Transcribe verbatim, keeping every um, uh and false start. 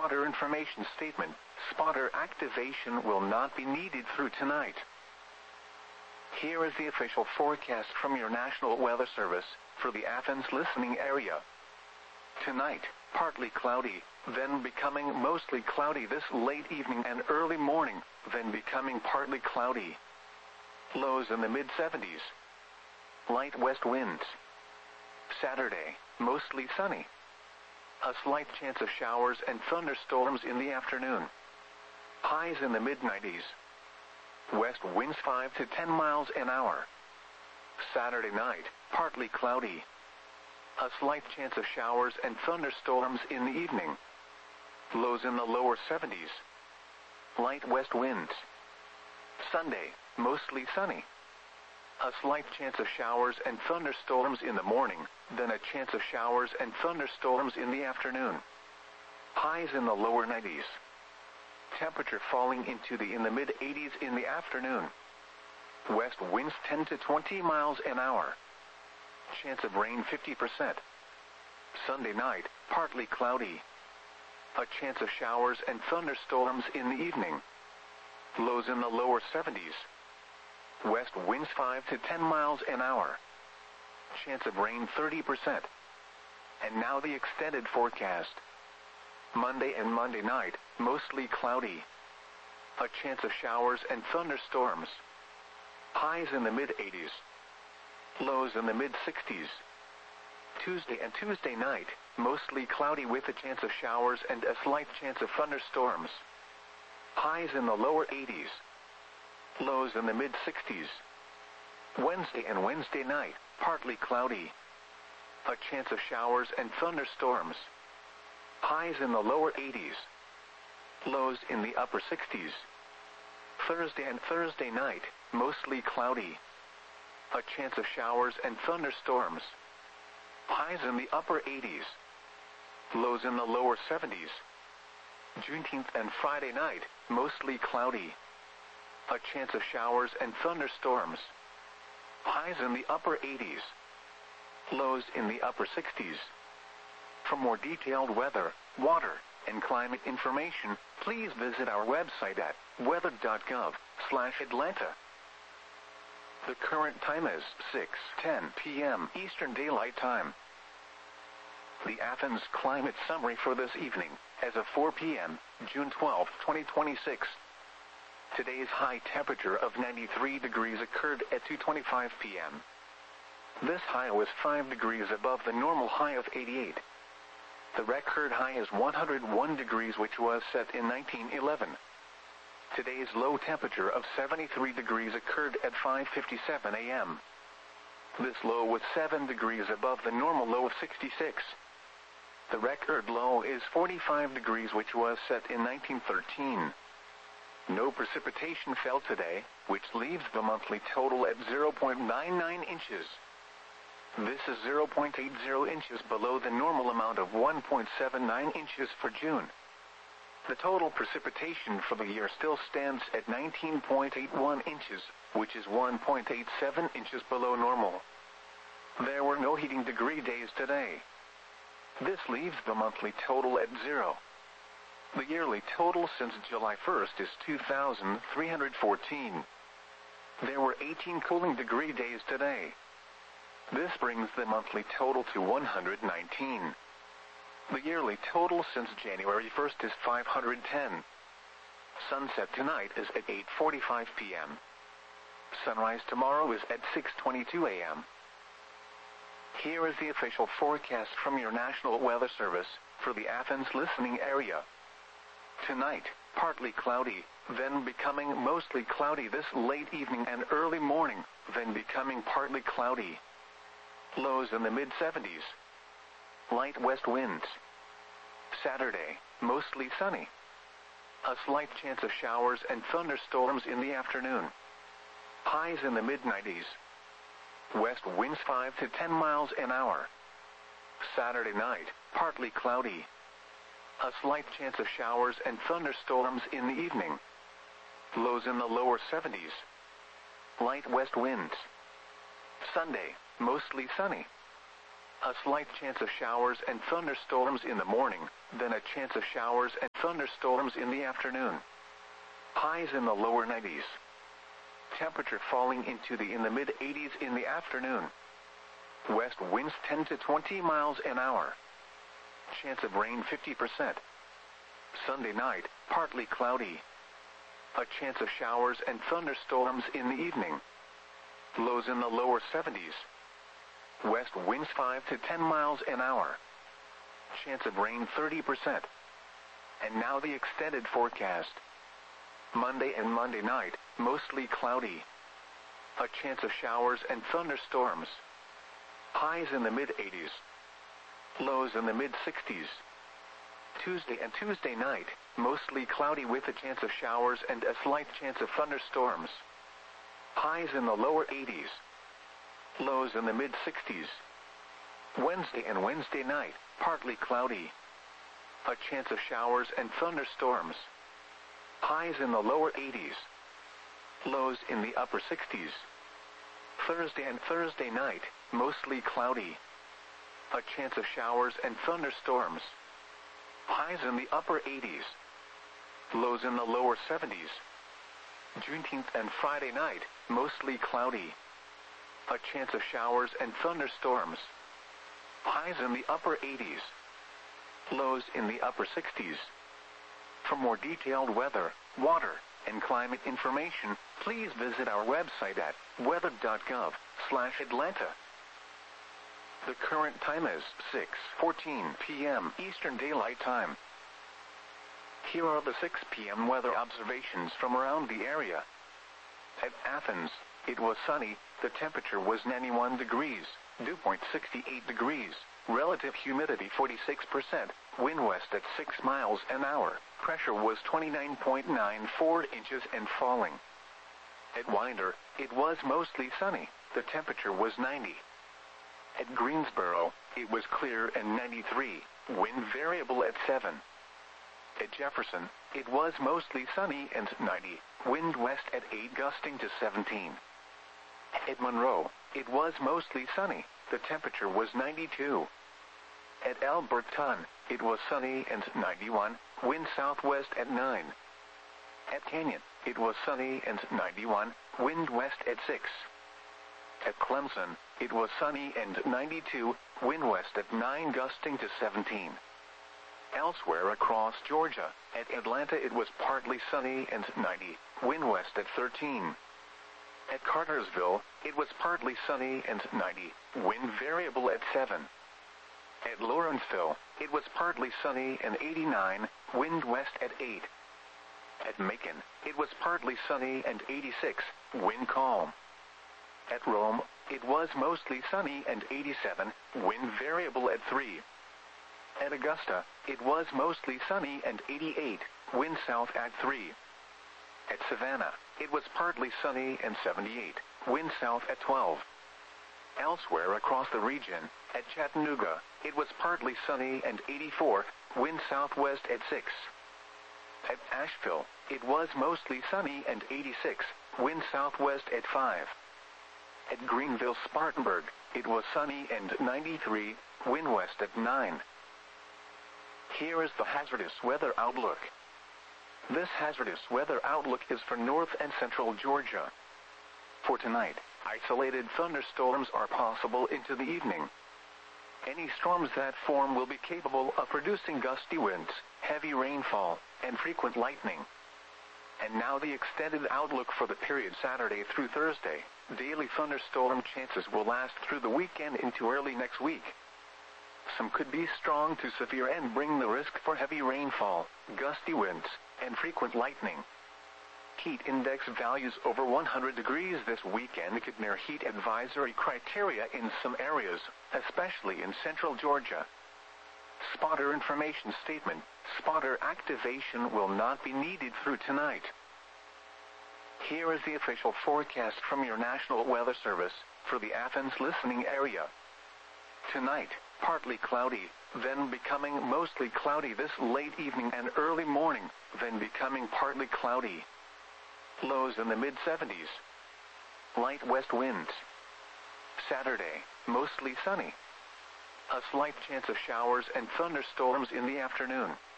Spotter information statement. Spotter activation will not be needed through tonight. Here is the official forecast from your National Weather Service for the Athens listening area. Tonight, partly cloudy, then becoming mostly cloudy this late evening and early morning, then becoming partly cloudy. Lows in the mid seventies. Light west winds. Saturday, mostly sunny. A slight chance of showers and thunderstorms in the afternoon. Highs in the mid nineties. West winds five to ten miles an hour. Saturday night, partly cloudy. A slight chance of showers and thunderstorms in the evening. Lows in the lower seventies. Light west winds. Sunday, mostly sunny. A slight chance of showers and thunderstorms in the morning, then a chance of showers and thunderstorms in the afternoon. Highs in the lower nineties. Temperature falling into the in the mid eighties in the afternoon. West winds ten to twenty miles an hour. Chance of rain fifty percent. Sunday night, partly cloudy. A chance of showers and thunderstorms in the evening. Lows in the lower seventies. West winds five to ten miles an hour. Chance of rain thirty percent. And now the extended forecast. Monday and Monday night, mostly cloudy. A chance of showers and thunderstorms. Highs in the mid eighties. Lows in the mid sixties. Tuesday and Tuesday night, mostly cloudy with a chance of showers and a slight chance of thunderstorms. Highs in the lower eighties. Lows in the mid sixties. Wednesday and Wednesday night, partly cloudy. A chance of showers and thunderstorms. Highs in the lower eighties. Lows in the upper sixties. Thursday and Thursday night, mostly cloudy. A chance of showers and thunderstorms. Highs in the upper eighties. Lows in the lower seventies. Juneteenth and Friday night, mostly cloudy. A chance of showers and thunderstorms. Highs in the upper eighties. Lows in the upper sixties. For more detailed weather, water, and climate information, please visit our website at weather.gov slash Atlanta. The current time is six ten p m Eastern Daylight Time. The Athens Climate Summary for this evening, as of four p m, June twelfth, twenty twenty-six. Today's high temperature of ninety-three degrees occurred at two twenty-five p m This high was five degrees above the normal high of eighty-eight. The record high is one hundred one degrees, which was set in nineteen eleven. Today's low temperature of seventy-three degrees occurred at five fifty-seven a m This low was seven degrees above the normal low of sixty-six. The record low is forty-five degrees, which was set in nineteen thirteen. No precipitation fell today, which leaves the monthly total at zero point nine nine inches. This is zero point eight zero inches below the normal amount of one point seven nine inches for June. The total precipitation for the year still stands at nineteen point eight one inches, which is one point eight seven inches below normal. There were no heating degree days today. This leaves the monthly total at zero. The yearly total since July first is two thousand three hundred fourteen. There were eighteen cooling degree days today. This brings the monthly total to one hundred nineteen. The yearly total since January first is five hundred ten. Sunset tonight is at eight forty-five p m Sunrise tomorrow is at six twenty-two a m Here is the official forecast from your National Weather Service for the Athens listening area. Tonight, partly cloudy, then becoming mostly cloudy this late evening and early morning, then becoming partly cloudy. Lows in the mid seventies. Light west winds. Saturday, mostly sunny. A slight chance of showers and thunderstorms in the afternoon. Highs in the mid nineties. West winds five to ten miles an hour. Saturday night, partly cloudy. A slight chance of showers and thunderstorms in the evening. Lows in the lower seventies. Light west winds. Sunday, mostly sunny. A slight chance of showers and thunderstorms in the morning, then a chance of showers and thunderstorms in the afternoon. Highs in the lower nineties. Temperature falling into the in the mid eighties in the afternoon. West winds ten to twenty miles an hour. Chance of rain fifty percent. Sunday night, partly cloudy. A chance of showers and thunderstorms in the evening. Lows in the lower seventies. West winds five to ten miles an hour. Chance of rain thirty percent. And now the extended forecast. Monday and Monday night, mostly cloudy. A chance of showers and thunderstorms. Highs in the mid eighties. Lows in the mid sixties. Tuesday and Tuesday night, mostly cloudy with a chance of showers and a slight chance of thunderstorms. Highs in the lower eighties. Lows in the mid sixties. Wednesday and Wednesday night, partly cloudy. A chance of showers and thunderstorms. Highs in the lower eighties. Lows in the upper sixties. Thursday and Thursday night, mostly cloudy. A chance of showers and thunderstorms. Highs in the upper eighties. Lows in the lower seventies. Juneteenth and Friday night, mostly cloudy. A chance of showers and thunderstorms. Highs in the upper eighties. Lows in the upper sixties. For more detailed weather, water, and climate information, please visit our website at weather dot gov slash Atlanta. The current time is six fourteen p m Eastern Daylight Time. Here are the six p m weather observations from around the area. At Athens, it was sunny, the temperature was ninety-one degrees, dew point sixty-eight degrees, relative humidity forty-six percent, wind west at six miles an hour, pressure was twenty-nine point nine four inches and falling. At Winder, it was mostly sunny, the temperature was ninety. At Greensboro, it was clear and ninety-three, wind variable at seven. At Jefferson, it was mostly sunny and ninety, wind west at eight gusting to seventeen. At Monroe, it was mostly sunny, the temperature was ninety-two. At Alberton, it was sunny and ninety-one, wind southwest at nine. At Canyon, it was sunny and ninety-one, wind west at six. At Clemson, it was sunny and ninety-two, wind west at nine gusting to seventeen. Elsewhere across Georgia, at Atlanta it was partly sunny and ninety, wind west at thirteen. At Cartersville, it was partly sunny and ninety, wind variable at seven. At Lawrenceville, it was partly sunny and eighty-nine, wind west at eight. At Macon, it was partly sunny and eighty-six, wind calm. At Rome, it was mostly sunny and eighty-seven, wind variable at three. At Augusta, it was mostly sunny and eighty-eight, wind south at three. At Savannah, it was partly sunny and seventy-eight, wind south at twelve. Elsewhere across the region, at Chattanooga, it was partly sunny and eighty-four, wind southwest at six. At Asheville, it was mostly sunny and eighty-six, wind southwest at five. At Greenville-Spartanburg, it was sunny and ninety-three, wind west at nine. Here is the hazardous weather outlook. This hazardous weather outlook is for north and central Georgia. For tonight, isolated thunderstorms are possible into the evening. Any storms that form will be capable of producing gusty winds, heavy rainfall, and frequent lightning. And now the extended outlook for the period Saturday through Thursday. Daily thunderstorm chances will last through the weekend into early next week. Some could be strong to severe and bring the risk for heavy rainfall, gusty winds, and frequent lightning. Heat index values over one hundred degrees this weekend could near heat advisory criteria in some areas, especially in central Georgia. Spotter information statement: spotter activation will not be needed through tonight. Here is the official forecast from your National Weather Service for the Athens listening area. Tonight, partly cloudy, then becoming mostly cloudy this late evening and early morning, then becoming partly cloudy. Lows in the mid seventies. Light west winds. Saturday, mostly sunny. A slight chance of showers and thunderstorms in the afternoon.